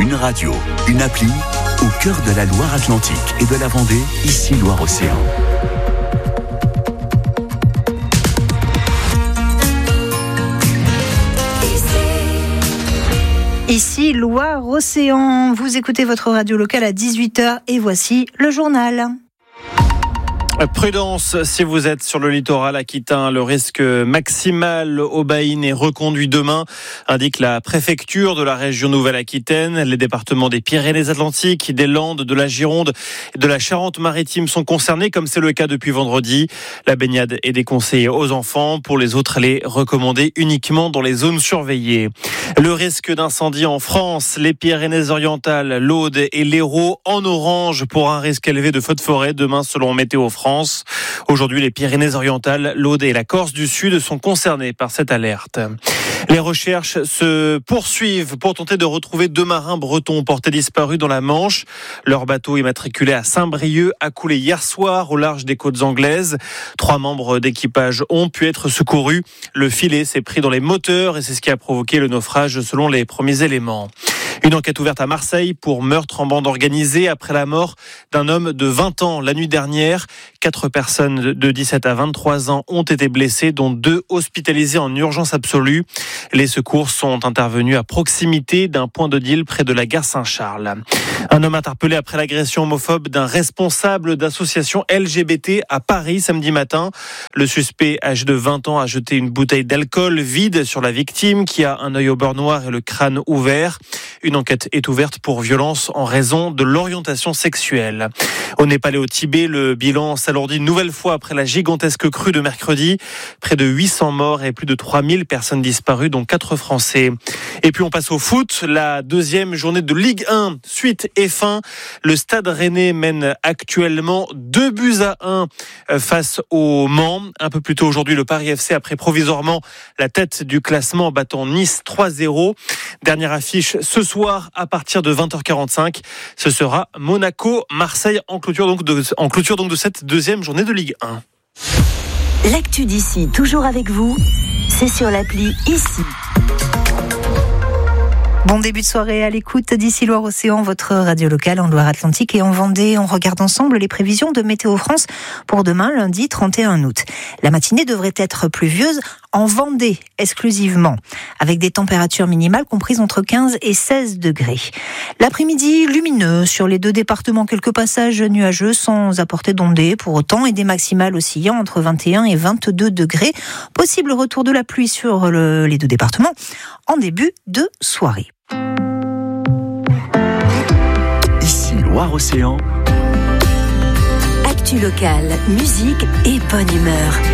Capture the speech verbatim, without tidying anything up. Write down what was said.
Une radio, une appli, au cœur de la Loire-Atlantique et de la Vendée, ici Loire-Océan. Ici Loire-Océan, vous écoutez votre radio locale à dix-huit heures et voici le journal. Prudence si vous êtes sur le littoral aquitain. Le risque maximal au bain est reconduit demain, indique la préfecture de la région Nouvelle-Aquitaine. Les départements des Pyrénées-Atlantiques, des Landes, de la Gironde et de la Charente-Maritime sont concernés, comme c'est le cas depuis vendredi. La baignade est déconseillée aux enfants. Pour les autres, elle est recommandée uniquement dans les zones surveillées. Le risque d'incendie en France, les Pyrénées-Orientales, l'Aude et l'Hérault en orange pour un risque élevé de feux de forêt demain selon Météo France. Aujourd'hui, les Pyrénées-Orientales, l'Aude et la Corse du Sud sont concernés par cette alerte. Les recherches se poursuivent pour tenter de retrouver deux marins bretons portés disparus dans la Manche. Leur bateau immatriculé à Saint-Brieuc a coulé hier soir au large des côtes anglaises. Trois membres d'équipage ont pu être secourus. Le filet s'est pris dans les moteurs et c'est ce qui a provoqué le naufrage selon les premiers éléments. Une enquête ouverte à Marseille pour meurtre en bande organisée après la mort d'un homme de vingt ans la nuit dernière. Quatre personnes de dix-sept à vingt-trois ans ont été blessées, dont deux hospitalisées en urgence absolue. Les secours sont intervenus à proximité d'un point de deal près de la gare Saint-Charles. Un homme interpellé après l'agression homophobe d'un responsable d'association L G B T à Paris samedi matin. Le suspect, âgé de vingt ans, a jeté une bouteille d'alcool vide sur la victime qui a un œil au beurre noir et le crâne ouvert. Une enquête est ouverte pour violence en raison de l'orientation sexuelle. Au Népal et au Tibet, le bilan s'alourdit une nouvelle fois après la gigantesque crue de mercredi. Près de huit cents morts et plus de trois mille personnes disparues, dont quatre Français. Et puis on passe au foot. La deuxième journée de Ligue un, suite et fin. Le Stade Rennais mène actuellement deux buts à un face au Mans. Un peu plus tôt aujourd'hui, le Paris F C a pris provisoirement la tête du classement en battant Nice trois zéro. Dernière affiche ce soir à partir de vingt heures quarante-cinq. Ce sera Monaco-Marseille en clôture donc de, en clôture donc de cette deuxième journée de Ligue un. L'actu d'ici, toujours avec vous, c'est sur l'appli Ici. Bon début de soirée à l'écoute d'ici Loire-Océan, votre radio locale en Loire-Atlantique et en Vendée. On regarde ensemble les prévisions de Météo France pour demain, lundi trente et un août. La matinée devrait être pluvieuse en Vendée exclusivement, avec des températures minimales comprises entre quinze et seize degrés. L'après-midi lumineux sur les deux départements, quelques passages nuageux sans apporter d'ondées pour autant et des maximales oscillant entre vingt et un et vingt-deux degrés. Possible retour de la pluie sur le, les deux départements en début de soirée. Ici Loire-Océan. Actu locale, musique et bonne humeur.